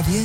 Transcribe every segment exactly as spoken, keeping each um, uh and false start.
Právě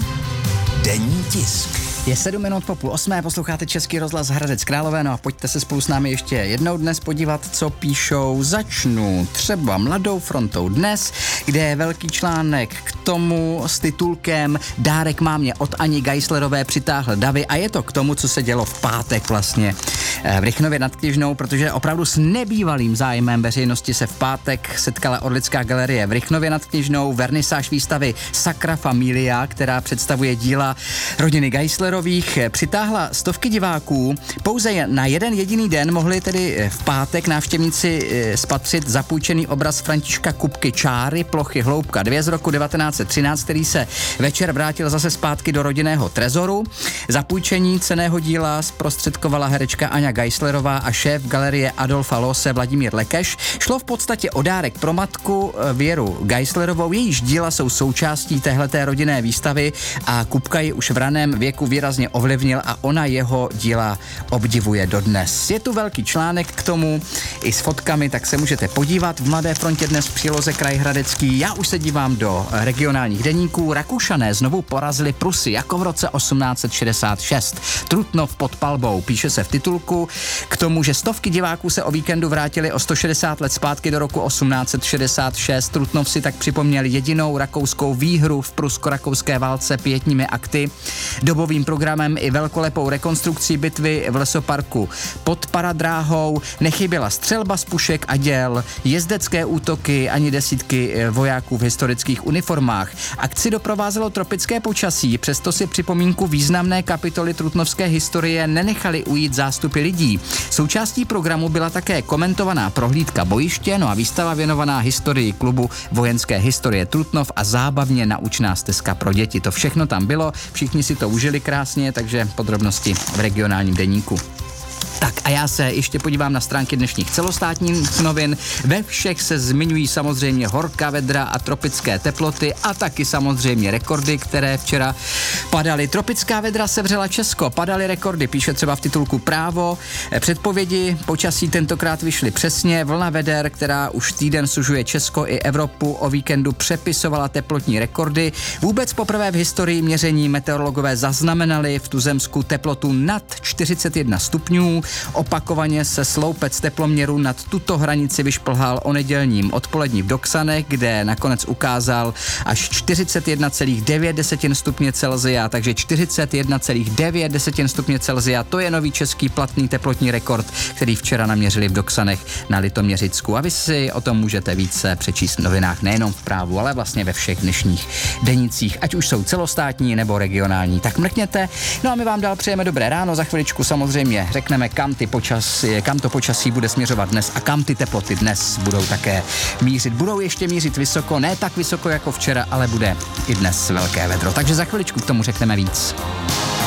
denní tisk. Je sedm minut po půl osmé, posloucháte Český rozhlas Hradec Králové, no a pojďte se spolu s námi ještě jednou dnes podívat, co píšou. Začnu třeba Mladou frontou dnes, kde je velký článek k tomu s titulkem Dárek mámě od Ani Geislerové přitáhl davy, a je to k tomu, co se dělo v pátek vlastně v Rychnově nad Kněžnou, protože opravdu s nebývalým zájmem veřejnosti se v pátek setkala Orlická galerie v Rychnově nad Kněžnou, vernisáž výstavy Sacra Familia, která představuje díla rodiny Geislerových, přitáhla stovky diváků. Pouze na jeden jediný den mohli tedy v pátek návštěvníci spatřit zapůjčený obraz Františka Kupky Čáry, plochy hloubka dvě z roku devatenáct set třináct, který se večer vrátil zase zpátky do rodinného trezoru. Zapůjčení cenného díla zprostředkovala herečka Aňa Geislerová a šéf galerie Adolfa Loose Vladimír Lekeš. Šlo v podstatě o dárek pro matku Věru Geislerovou, jejíž díla jsou součástí téhleté rodinné výstavy a Kupka ji už v raném věku výrazně ovlivnil a ona jeho díla obdivuje dodnes. Je tu velký článek k tomu i s fotkami, tak se můžete podívat. V Mladé frontě dnes v příloze kraj Hradecký. Já už se dívám do regionálních deníků. Rakušané znovu porazili Prusy jako v roce osmnáct set šedesát šest. Trutnov pod palbou, píše se v titulku k tomu, že stovky diváků se o víkendu vrátili o sto šedesát let zpátky do roku osmnáct set šedesát šest. Trutnov si tak připomněl jedinou rakouskou výhru v prusko-rakouské válce pětními akty, dobovým programem i velkolepou rekonstrukcí bitvy v lesoparku pod Paradráhou. Nechyběla střelba z pušek a děl, jezdecké útoky ani desítky vojáků v historických uniformách. Akci doprovázelo tropické počasí, přesto si připomínku významné kapitoly trutnovské historie nenechali ujít zástupy lidí. Součástí programu byla také komentovaná prohlídka bojiště, no a výstava věnovaná historii klubu vojenské historie Trutnov a zábavně naučná stezka pro děti. To všechno tam bylo, všichni si to užili krásně, takže podrobnosti v regionálním deníku. Tak a já se ještě podívám na stránky dnešních celostátních novin. Ve všech se zmiňují samozřejmě horká vedra a tropické teploty a taky samozřejmě rekordy, které včera padaly. Tropická vedra sevřela Česko, padaly rekordy, píše třeba v titulku Právo. Předpovědi počasí tentokrát vyšly přesně. Vlna veder, která už týden sužuje Česko i Evropu, o víkendu přepisovala teplotní rekordy. Vůbec poprvé v historii měření meteorologové zaznamenali v tuzemsku teplotu nad čtyřicet jedna stupňů. Opakovaně se sloupec teploměru nad tuto hranici vyšplhal o nedělním odpolední v Doksanech, kde nakonec ukázal až čtyřicet jedna celá devět stupně Celsia, takže čtyřicet jedna celá devět stupně Celsia, to je nový český platný teplotní rekord, který včera naměřili v Doksanech na Litoměřicku. A vy si o tom můžete více přečíst v novinách, nejenom v Právu, ale vlastně ve všech dnešních denících, ať už jsou celostátní nebo regionální. Tak mrkněte. No a my vám dál přejeme dobré ráno, za chviličku samozřejmě řekneme, kam, ty počasí, kam to počasí bude směřovat dnes a kam ty teploty dnes budou také mířit. Budou ještě mířit vysoko, ne tak vysoko jako včera, ale bude i dnes velké vedro. Takže za chviličku k tomu řekneme víc.